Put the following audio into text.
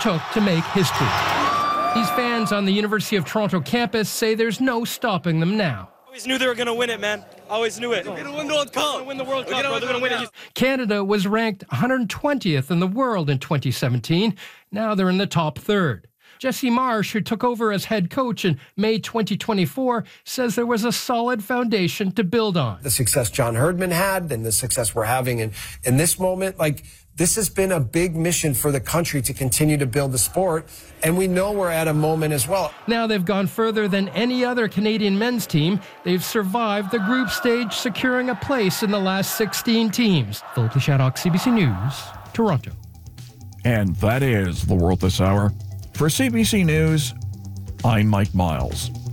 took to make history. These fans on the University of Toronto campus say there's no stopping them now. Always knew they were going to win it, man. Always knew it. They're going to win the World Cup. Win the World Cup, bro. They're going to win it. Canada was ranked 120th in the world in 2017. Now they're in the top third. Jesse Marsh, who took over as head coach in May 2024, says there was a solid foundation to build on. The success John Herdman had and the success we're having in this moment, this has been a big mission for the country to continue to build the sport, and we know we're at a moment as well. Now they've gone further than any other Canadian men's team. They've survived the group stage, securing a place in the last 16 teams. Philip Shaddock, CBC News, Toronto. And that is The World This Hour. For CBC News, I'm Mike Miles.